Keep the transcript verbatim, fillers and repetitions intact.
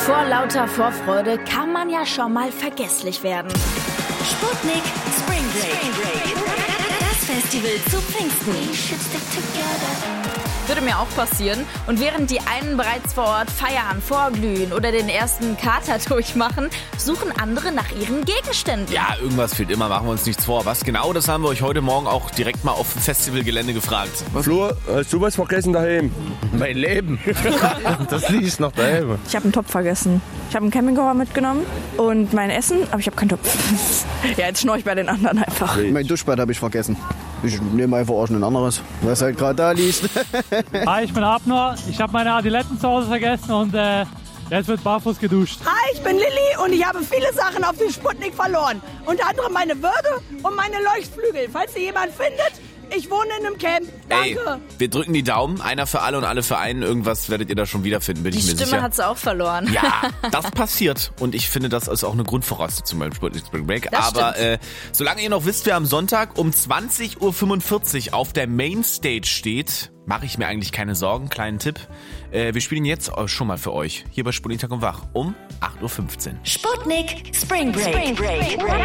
Vor lauter Vorfreude kann man ja schon mal vergesslich werden. Sputnik Spring Break. Das Festival zu Pfingsten. Würde mir auch passieren. Und während die einen bereits vor Ort feiern, vorglühen oder den ersten Kater durchmachen, suchen andere nach ihren Gegenständen. Ja, irgendwas fehlt immer, machen wir uns nichts vor. Was genau, das haben wir euch heute Morgen auch direkt mal auf dem Festivalgelände gefragt. Flo, hast du was vergessen daheim? Mein Leben. Das liegt noch daheim. Ich habe einen Topf vergessen. Ich habe einen Campingkocher mitgenommen und mein Essen, aber ich habe keinen Topf. Ja, jetzt schnorre ich bei den anderen einfach. Mein Duschbad habe ich vergessen. Ich nehme einfach auch schon ein anderes, was halt gerade da liegt. Hi, ich bin Abner. Ich habe meine Adiletten zu Hause vergessen und äh, jetzt wird barfuß geduscht. Hi, ich bin Lilly und ich habe viele Sachen auf dem Sputnik verloren. Unter anderem meine Würde und meine Leuchtflügel. Falls ihr jemand findet, ich wohne in einem Camp. Danke. Ey, wir drücken die Daumen. Einer für alle und alle für einen. Irgendwas werdet ihr da schon wiederfinden, bin Die ich mir Stimme sicher. hat sie auch verloren. Ja, das passiert. Und ich finde, das ist auch eine Grundvoraussetzung beim Sputnik Spring Break. Das Aber stimmt. äh, solange ihr noch wisst, wer am Sonntag um zwanzig Uhr fünfundvierzig auf der Mainstage steht, mache ich mir eigentlich keine Sorgen. Kleinen Tipp. Äh, wir spielen jetzt schon mal für euch. Hier bei Sputnik Tag und Wach um acht Uhr fünfzehn. Sputnik Spring Break. Spring Break.